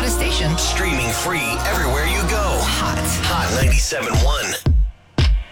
hottest station. Streaming free everywhere you go. Hot. Hot 97.1.